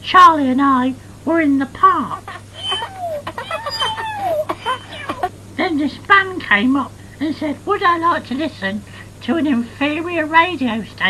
Charlie and I were in the park. Then this man came up and said, would I like to listen to an inferior radio station?